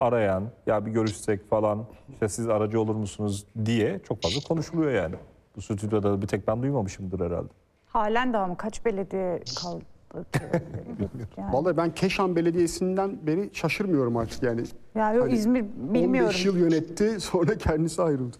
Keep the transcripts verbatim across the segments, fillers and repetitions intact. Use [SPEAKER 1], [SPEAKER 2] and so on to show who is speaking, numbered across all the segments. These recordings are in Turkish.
[SPEAKER 1] arayan, ya bir görüşsek falan, işte siz aracı olur musunuz diye çok fazla konuşuluyor yani. Bu stüdyoda bir tek ben duymamışımdır herhalde.
[SPEAKER 2] Halen daha mı? Kaç belediye kaldı? Yani.
[SPEAKER 3] Vallahi ben Keşan Belediyesi'nden beri şaşırmıyorum artık yani.
[SPEAKER 2] Ya yok,
[SPEAKER 3] Hani
[SPEAKER 2] İzmir bilmiyorum.
[SPEAKER 3] on beş yıl yönetti, sonra kendisi ayrıldı.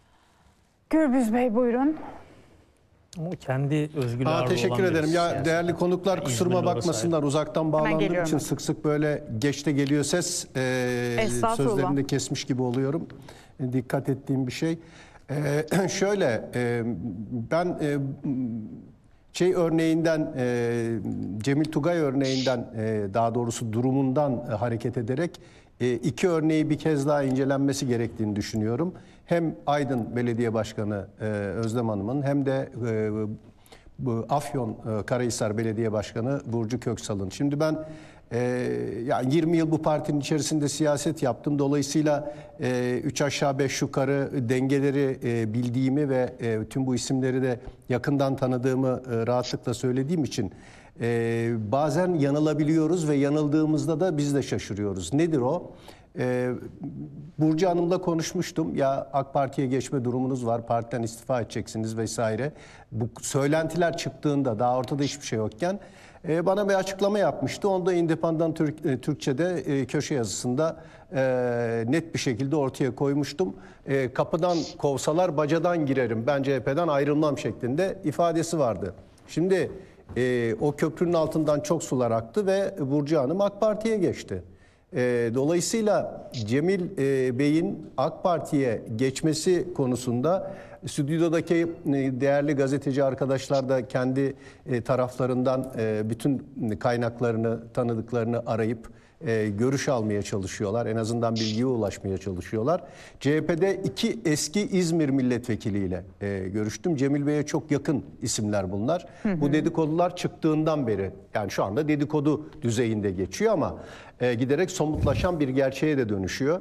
[SPEAKER 2] Gürbüz Bey buyurun.
[SPEAKER 4] Ama kendi özgürlüğü
[SPEAKER 5] Aa, teşekkür ederim. Ya
[SPEAKER 4] yani.
[SPEAKER 5] değerli konuklar kusuruma
[SPEAKER 4] İzmirli
[SPEAKER 5] bakmasınlar. Uzaktan bağlandığım
[SPEAKER 2] geliyorum
[SPEAKER 5] için
[SPEAKER 2] ben.
[SPEAKER 5] sık sık böyle geçte geliyor ses. Ee,
[SPEAKER 2] Estağfurullah.
[SPEAKER 5] sözlerini de kesmiş gibi oluyorum. E, dikkat ettiğim bir şey. Ee, şöyle e, ben e, şey örneğinden e, Cemil Tugay örneğinden e, daha doğrusu durumundan e, hareket ederek e, iki örneği bir kez daha incelenmesi gerektiğini düşünüyorum. Hem Aydın Belediye Başkanı e, Özlem Hanım'ın hem de e, bu Afyon e, Karahisar Belediye Başkanı Burcu Köksal'ın. Şimdi ben e, yani yirmi yıl bu partinin içerisinde siyaset yaptım. Dolayısıyla e, üç aşağı beş yukarı dengeleri e, bildiğimi ve e, tüm bu isimleri de yakından tanıdığımı e, rahatlıkla söylediğim için e, bazen yanılabiliyoruz ve yanıldığımızda da biz de şaşırıyoruz. Nedir o? Ee, Burcu Hanım'la konuşmuştum. Ya AK Parti'ye geçme durumunuz var, partiden istifa edeceksiniz vesaire. Bu söylentiler çıktığında daha ortada hiçbir şey yokken e, bana bir açıklama yapmıştı. Onu da Independent Türk, e, Türkçe'de e, köşe yazısında e, net bir şekilde ortaya koymuştum. E, kapıdan kovsalar bacadan girerim, ben C H P'den ayrılmam şeklinde ifadesi vardı. Şimdi e, o köprünün altından çok sular aktı ve Burcu Hanım AK Parti'ye geçti. E, dolayısıyla Cemil e, Bey'in AK Parti'ye geçmesi konusunda stüdyodaki e, değerli gazeteci arkadaşlar da kendi e, taraflarından e, bütün kaynaklarını, tanıdıklarını arayıp e, görüş almaya çalışıyorlar. En azından bilgiye ulaşmaya çalışıyorlar. C H P'de iki eski İzmir milletvekiliyle e, görüştüm. Cemil Bey'e çok yakın isimler bunlar. Hı hı. Bu dedikodular çıktığından beri, yani şu anda dedikodu düzeyinde geçiyor ama e, giderek somutlaşan bir gerçeğe de dönüşüyor.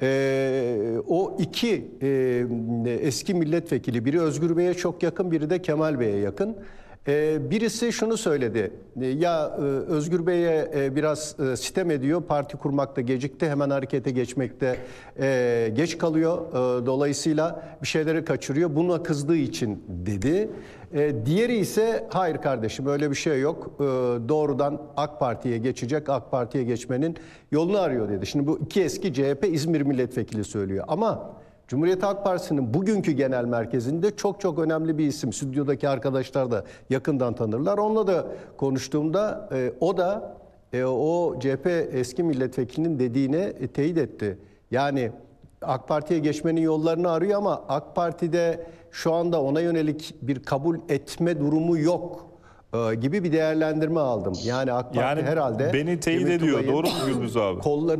[SPEAKER 5] E, o iki e, eski milletvekili, biri Özgür Bey'e çok yakın, biri de Kemal Bey'e yakın. Birisi şunu söyledi, ya Özgür Bey'e biraz sitem ediyor, parti kurmakta gecikti, hemen harekete geçmekte geç kalıyor, dolayısıyla bir şeyleri kaçırıyor, buna kızdığı için dedi. Diğeri ise hayır kardeşim öyle bir şey yok, doğrudan AK Parti'ye geçecek, AK Parti'ye geçmenin yolunu arıyor dedi. Şimdi bu iki eski C H P İzmir milletvekili söylüyor ama Cumhuriyet Halk Partisi'nin bugünkü genel merkezinde çok çok önemli bir isim. Stüdyodaki arkadaşlar da yakından tanırlar. Onunla da konuştuğumda e, o da e, o C H P eski milletvekilinin dediğine e, teyit etti. Yani AK Parti'ye geçmenin yollarını arıyor ama AK Parti'de şu anda ona yönelik bir kabul etme durumu yok e, gibi bir değerlendirme aldım. Yani AK Parti
[SPEAKER 1] Yani
[SPEAKER 5] herhalde
[SPEAKER 1] beni teyit ediyor. Doğru mu Gürbüz abi?
[SPEAKER 5] Kolların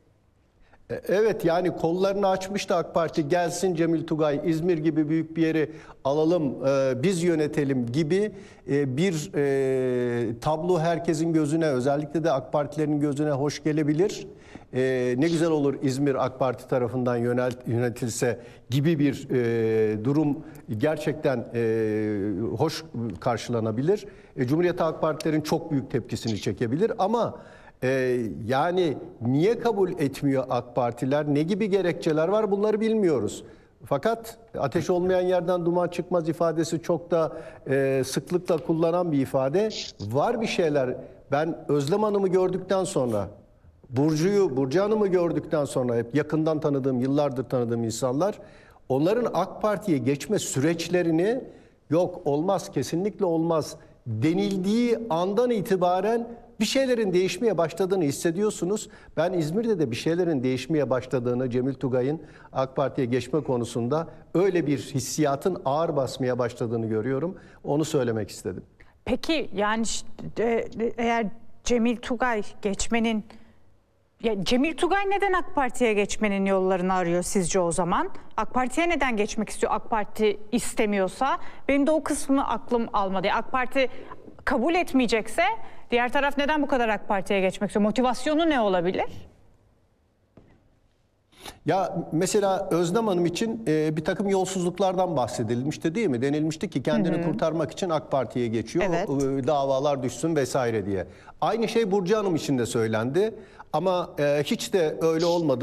[SPEAKER 5] Evet, yani kollarını açmıştı AK Parti, gelsin Cemil Tugay, İzmir gibi büyük bir yeri alalım, biz yönetelim gibi bir tablo herkesin gözüne, özellikle de AK Partilerin gözüne hoş gelebilir. Ne güzel olur İzmir AK Parti tarafından yönetilse gibi bir durum gerçekten hoş karşılanabilir. Cumhuriyet Halk Partilerin çok büyük tepkisini çekebilir ama Ee, yani niye kabul etmiyor AK Partiler? Ne gibi gerekçeler var? Bunları bilmiyoruz. Fakat ateş olmayan yerden duman çıkmaz ifadesi çok da e, sıklıkla kullanılan bir ifade. Var bir şeyler. Ben Özlem Hanım'ı gördükten sonra, Burcu'yu, Burcu Hanım'ı gördükten sonra, hep yakından tanıdığım, yıllardır tanıdığım insanlar, onların AK Parti'ye geçme süreçlerini yok olmaz, kesinlikle olmaz denildiği andan itibaren bir şeylerin değişmeye başladığını hissediyorsunuz. Ben İzmir'de de bir şeylerin değişmeye başladığını, Cemil Tugay'ın AK Parti'ye geçme konusunda öyle bir hissiyatın ağır basmaya başladığını görüyorum. Onu söylemek istedim.
[SPEAKER 2] Peki yani eğer Cemil Tugay geçmenin, ya Cemil Tugay neden AK Parti'ye geçmenin yollarını arıyor sizce o zaman? AK Parti'ye neden geçmek istiyor? AK Parti istemiyorsa, benim de o kısmını aklım almadı. AK Parti kabul etmeyecekse diğer taraf neden bu kadar AK Parti'ye geçmek istiyor? Motivasyonu ne olabilir?
[SPEAKER 5] Ya mesela Özlem Hanım için e, bir takım yolsuzluklardan bahsedilmişti değil mi? Denilmişti ki kendini kurtarmak için AK Parti'ye geçiyor.
[SPEAKER 2] Evet.
[SPEAKER 5] E, davalar düşsün vesaire diye. Aynı şey Burcu Hanım için de söylendi. Ama e, hiç de öyle olmadı.